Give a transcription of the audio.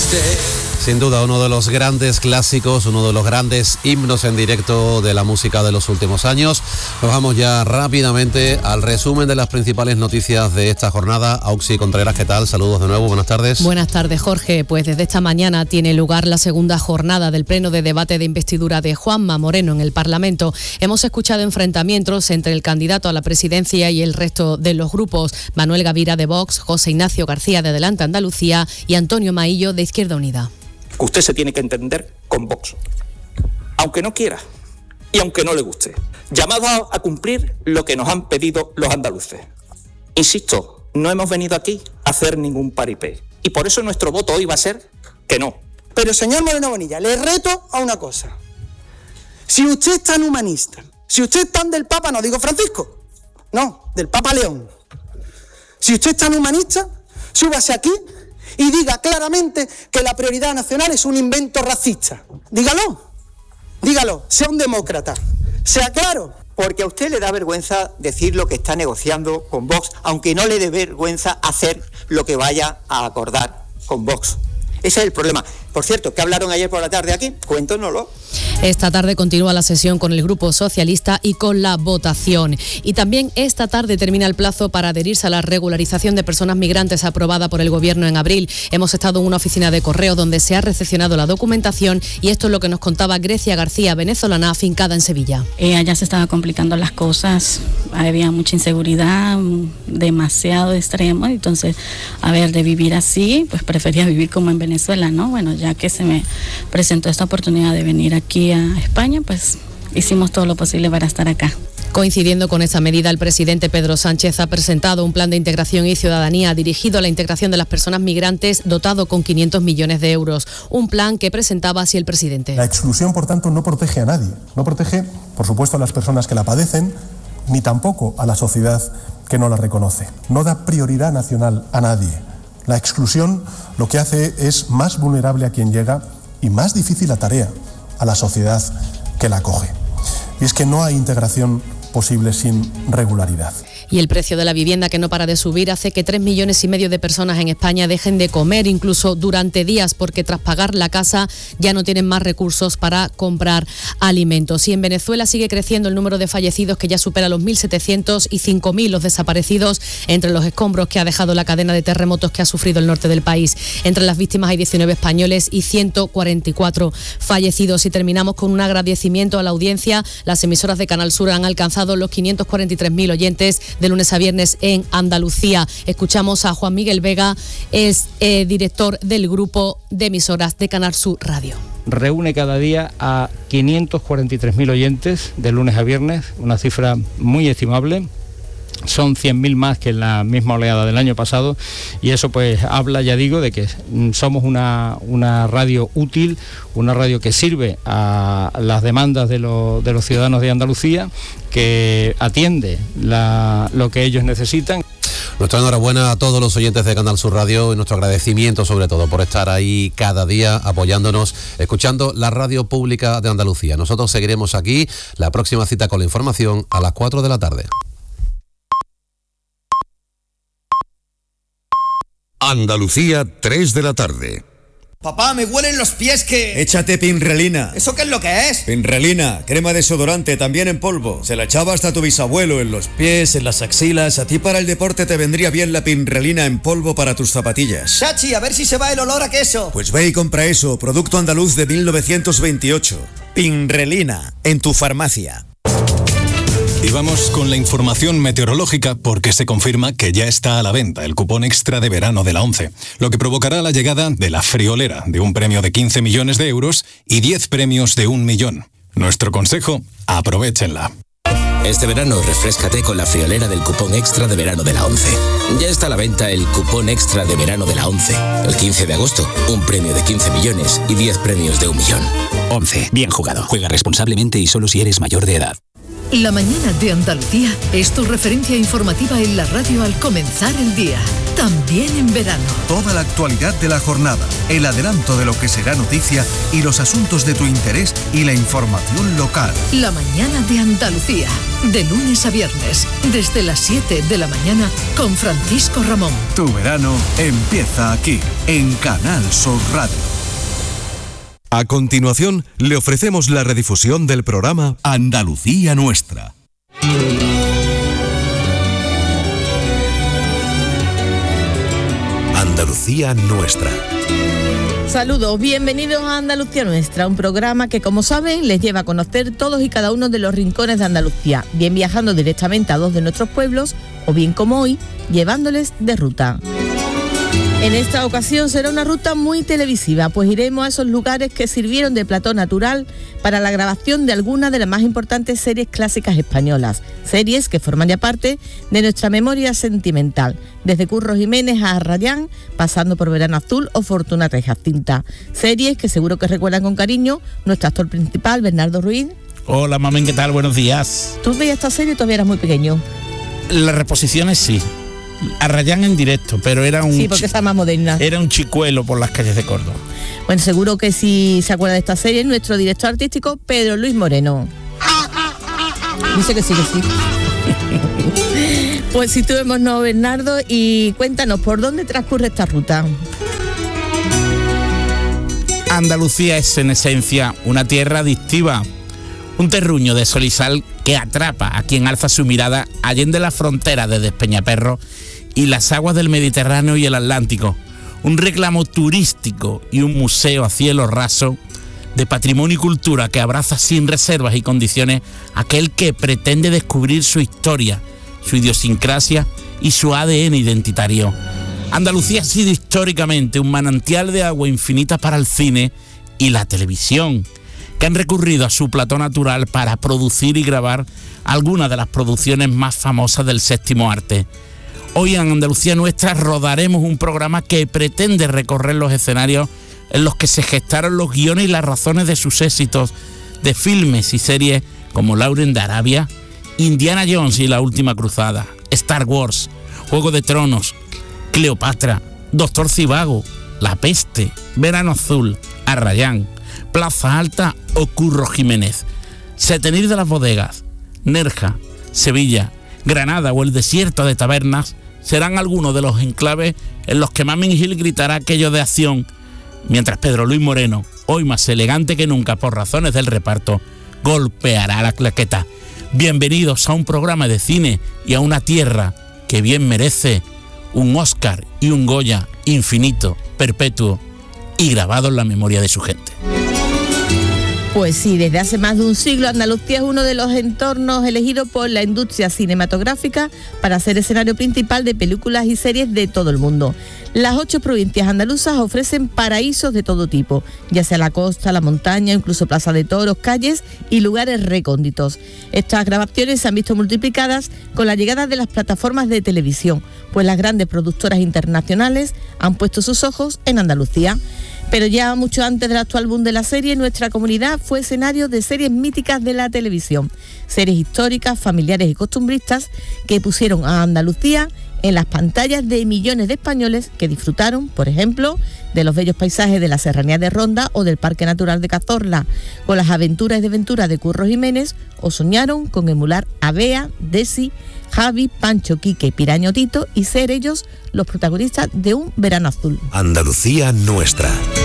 Sin duda, uno de los grandes clásicos, uno de los grandes himnos en directo de la música de los últimos años. Nos vamos ya rápidamente al resumen de las principales noticias de esta jornada. Auxi Contreras, ¿qué tal? Saludos de nuevo, buenas tardes. Buenas tardes, Jorge. Pues desde esta mañana tiene lugar la segunda jornada del pleno de debate de investidura de Juanma Moreno en el Parlamento. Hemos escuchado enfrentamientos entre el candidato a la presidencia y el resto de los grupos. Manuel Gavira de Vox, José Ignacio García de Adelante Andalucía y Antonio Maillo de Izquierda Unida. Usted se tiene que entender con Vox, aunque no quiera y aunque no le guste, llamado a cumplir lo que nos han pedido los andaluces. Insisto, no hemos venido aquí a hacer ningún paripé y por eso nuestro voto hoy va a ser que no. Pero señor Moreno Bonilla, le reto a una cosa. Si usted es tan humanista, si usted es tan del Papa, no digo Francisco, no, del Papa León. Si usted es tan humanista, súbase aquí y diga claramente que la prioridad nacional es un invento racista. Dígalo, sea un demócrata, sea claro. Porque a usted le da vergüenza decir lo que está negociando con Vox, aunque no le dé vergüenza hacer lo que vaya a acordar con Vox. Ese es el problema. Por cierto, ¿qué hablaron ayer por la tarde aquí? Cuéntanoslo. Esta tarde continúa la sesión con el Grupo Socialista y con la votación. Y también esta tarde termina el plazo para adherirse a la regularización de personas migrantes aprobada por el Gobierno en abril. Hemos estado en una oficina de correo donde se ha recepcionado la documentación y esto es lo que nos contaba Grecia García, venezolana afincada en Sevilla. Allá se estaban complicando las cosas, había mucha inseguridad, demasiado extremo, entonces, de vivir así, pues prefería vivir como en Venezuela, ¿no? Bueno, ya que se me presentó esta oportunidad de venir aquí a España, pues hicimos todo lo posible para estar acá. Coincidiendo con esta medida, el presidente Pedro Sánchez ha presentado un plan de integración y ciudadanía dirigido a la integración de las personas migrantes dotado con 500 millones de euros. Un plan que presentaba así el presidente. La exclusión, por tanto, no protege a nadie. No protege, por supuesto, a las personas que la padecen, ni tampoco a la sociedad que no la reconoce. No da prioridad nacional a nadie. La exclusión lo que hace es más vulnerable a quien llega y más difícil la tarea a la sociedad que la acoge. Y es que no hay integración posible sin regularidad. Y el precio de la vivienda, que no para de subir, hace que 3,5 millones de personas en España dejen de comer incluso durante días porque tras pagar la casa ya no tienen más recursos para comprar alimentos. Y en Venezuela sigue creciendo el número de fallecidos, que ya supera los 1.700 y 5.000 los desaparecidos entre los escombros que ha dejado la cadena de terremotos que ha sufrido el norte del país. Entre las víctimas hay 19 españoles y 144 fallecidos. Y terminamos con un agradecimiento a la audiencia. Las emisoras de Canal Sur han alcanzado los 543.000 oyentes de lunes a viernes en Andalucía. Escuchamos a Juan Miguel Vega, es director del grupo de emisoras de Canal Sur Radio. Reúne cada día a 543.000 oyentes de lunes a viernes, una cifra muy estimable. Son 100.000 más que en la misma oleada del año pasado y eso pues habla, ya digo, de que somos una radio útil, una radio que sirve a las demandas de los ciudadanos de Andalucía, que atiende lo que ellos necesitan. Nuestra enhorabuena a todos los oyentes de Canal Sur Radio y nuestro agradecimiento sobre todo por estar ahí cada día apoyándonos, escuchando la radio pública de Andalucía. Nosotros seguiremos aquí, la próxima cita con la información a las 4 de la tarde. Andalucía, 3 de la tarde. Papá, me huelen los pies que... Échate Pinrelina. ¿Eso qué es lo que es? Pinrelina, crema desodorante, también en polvo. Se la echaba hasta tu bisabuelo en los pies, en las axilas. A ti para el deporte te vendría bien la Pinrelina en polvo para tus zapatillas. Chachi, a ver si se va el olor a queso. Pues ve y compra eso, producto andaluz de 1928. Pinrelina, en tu farmacia. Y vamos con la información meteorológica porque se confirma que ya está a la venta el cupón extra de verano de la ONCE, lo que provocará la llegada de la friolera de un premio de 15 millones de euros y 10 premios de 1 millón. Nuestro consejo, aprovéchenla. Este verano refréscate con la friolera del cupón extra de verano de la ONCE. Ya está a la venta el cupón extra de verano de la ONCE. El 15 de agosto, un premio de 15 millones y 10 premios de 1 millón. ONCE, bien jugado. Juega responsablemente y solo si eres mayor de edad. La mañana de Andalucía es tu referencia informativa en la radio al comenzar el día, también en verano. Toda la actualidad de la jornada, el adelanto de lo que será noticia y los asuntos de tu interés y la información local. La mañana de Andalucía. De lunes a viernes, desde las 7 de la mañana, con Francisco Ramón. Tu verano empieza aquí, en Canal Sur Radio. A continuación, le ofrecemos la redifusión del programa Andalucía Nuestra. Andalucía Nuestra. Saludos, bienvenidos a Andalucía Nuestra, un programa que, como saben, les lleva a conocer todos y cada uno de los rincones de Andalucía, bien viajando directamente a dos de nuestros pueblos, o bien como hoy, llevándoles de ruta. En esta ocasión será una ruta muy televisiva, pues iremos a esos lugares que sirvieron de plató natural para la grabación de algunas de las más importantes series clásicas españolas, series que forman ya parte de nuestra memoria sentimental, desde Curro Jiménez a Arrayán, pasando por Verano Azul o Fortunata y Jacinta, series que seguro que recuerdan con cariño nuestro actor principal, Bernardo Ruiz. Hola, mamén, ¿qué tal? Buenos días. ¿Tú veías esta serie y todavía eras muy pequeño? Las reposiciones sí. Arrayán en directo, pero era un... Sí, porque está más moderna. Era un chicuelo por las calles de Córdoba. Bueno, seguro que si se acuerda de esta serie, nuestro director artístico, Pedro Luis Moreno. Dice que sí, que sí. Pues situémonos, Bernardo, y cuéntanos, ¿por dónde transcurre esta ruta? Andalucía es, en esencia, una tierra adictiva. Un terruño de sol y sal que atrapa a quien alza su mirada allende la frontera de Despeñaperro y las aguas del Mediterráneo y el Atlántico. Un reclamo turístico y un museo a cielo raso de patrimonio y cultura que abraza sin reservas y condiciones a aquel que pretende descubrir su historia, su idiosincrasia y su ADN identitario. Andalucía ha sido históricamente un manantial de agua infinita para el cine y la televisión, que han recurrido a su plató natural para producir y grabar algunas de las producciones más famosas del séptimo arte. Hoy en Andalucía Nuestra rodaremos un programa que pretende recorrer los escenarios en los que se gestaron los guiones y las razones de sus éxitos de filmes y series como Lauren de Arabia, Indiana Jones y la Última Cruzada, Star Wars, Juego de Tronos, Cleopatra, Doctor Zivago, La Peste, Verano Azul, Arrayán, Plaza Alta o Curro Jiménez, Setenir de las Bodegas, Nerja, Sevilla, Granada o el desierto de Tabernas serán algunos de los enclaves en los que Mamen Gil gritará aquello de acción, mientras Pedro Luis Moreno, hoy más elegante que nunca por razones del reparto, golpeará la claqueta. Bienvenidos a un programa de cine y a una tierra que bien merece un Oscar y un Goya infinito, perpetuo y grabado en la memoria de su gente. Pues sí, desde hace más de un siglo Andalucía es uno de los entornos elegidos por la industria cinematográfica para ser escenario principal de películas y series de todo el mundo. Las 8 provincias andaluzas ofrecen paraísos de todo tipo, ya sea la costa, la montaña, incluso plaza de toros, calles y lugares recónditos. Estas grabaciones se han visto multiplicadas con la llegada de las plataformas de televisión, pues las grandes productoras internacionales han puesto sus ojos en Andalucía. Pero ya mucho antes del actual boom de la serie, nuestra comunidad fue escenario de series míticas de la televisión, series históricas, familiares y costumbristas que pusieron a Andalucía en las pantallas de millones de españoles que disfrutaron, por ejemplo, de los bellos paisajes de la Serranía de Ronda o del Parque Natural de Cazorla, con las aventuras y desventuras de Curro Jiménez, o soñaron con emular a Bea, Desi, Javi, Pancho, Quique, Piraño, Tito y ser ellos los protagonistas de un Verano Azul. Andalucía Nuestra.